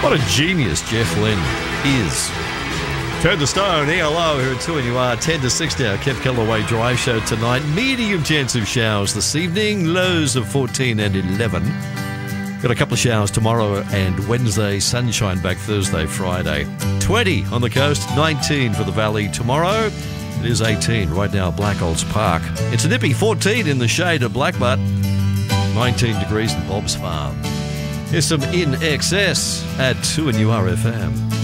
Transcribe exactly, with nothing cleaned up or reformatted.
What a genius Jeff Lynne is. Turn to Stone, E L O here at two and you are ten to six now. Kev Kellaway Drive Show tonight. Medium chance of showers this evening. Lows of fourteen and eleven. Got a couple of showers tomorrow and Wednesday. Sunshine back Thursday, Friday. twenty on the coast, nineteen for the valley tomorrow. It is eighteen right now at Blackolds Park. It's a nippy fourteen in the shade at Blackbutt. nineteen degrees in Bob's Farm. Here's some In Excess at two and U R F M.